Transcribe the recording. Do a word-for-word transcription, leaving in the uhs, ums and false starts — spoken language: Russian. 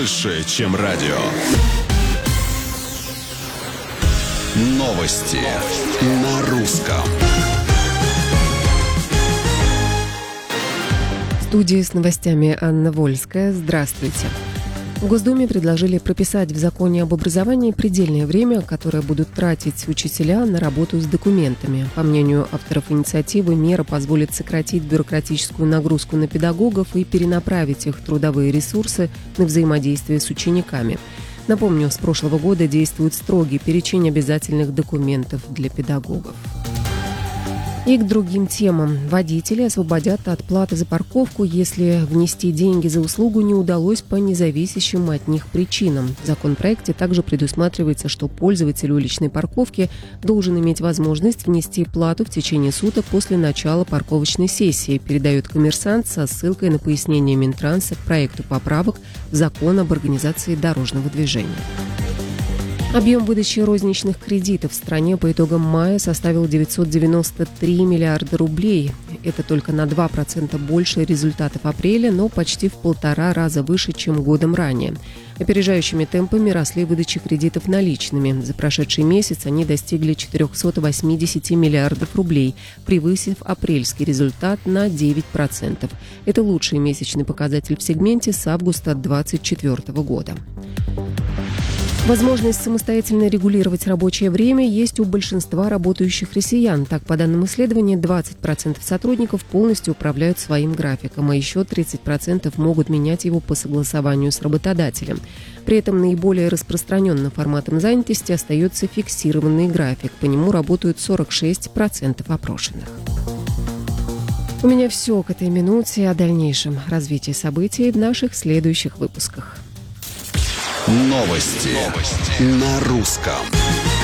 больше, чем радио. Новости на русском. В студии с новостями Анна Вольская. Здравствуйте. В Госдуме предложили прописать в законе об образовании предельное время, которое будут тратить учителя на работу с документами. По мнению авторов инициативы, мера позволит сократить бюрократическую нагрузку на педагогов и перенаправить их трудовые ресурсы на взаимодействие с учениками. Напомню, с прошлого года действует строгий перечень обязательных документов для педагогов. И к другим темам. Водители освободят от платы за парковку, если внести деньги за услугу не удалось по независящим от них причинам. В законопроекте также предусматривается, что пользователь уличной парковки должен иметь возможность внести плату в течение суток после начала парковочной сессии, передает «Коммерсант» со ссылкой на пояснение Минтранса к проекту поправок в Закон об организации дорожного движения. Объем выдачи розничных кредитов в стране по итогам мая составил девятьсот девяносто три миллиарда рублей. Это только на два процента больше результатов апреля, но почти в полтора раза выше, чем годом ранее. Опережающими темпами росли выдачи кредитов наличными. За прошедший месяц они достигли четыреста восемьдесят миллиардов рублей, превысив апрельский результат на девять процентов. Это лучший месячный показатель в сегменте с августа две тысячи двадцать четвёртого года. Возможность самостоятельно регулировать рабочее время есть у большинства работающих россиян. Так, по данным исследования, двадцать процентов сотрудников полностью управляют своим графиком, а еще тридцать процентов могут менять его по согласованию с работодателем. При этом наиболее распространенным форматом занятости остается фиксированный график. По нему работают сорок шесть процентов опрошенных. У меня все к этой минуте. О дальнейшем развитии событий в наших следующих выпусках. Новости на русском.